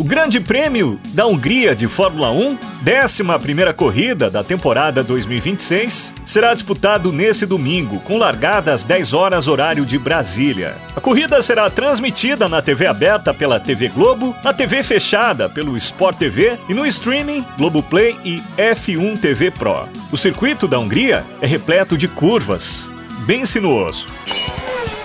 O Grande Prêmio da Hungria de Fórmula 1, 11ª corrida da temporada 2026, será disputado nesse domingo, com largada às 10 horas horário de Brasília. A corrida será transmitida na TV aberta pela TV Globo, na TV fechada pelo Sport TV e no streaming Globoplay e F1 TV Pro. O circuito da Hungria é repleto de curvas, bem sinuoso.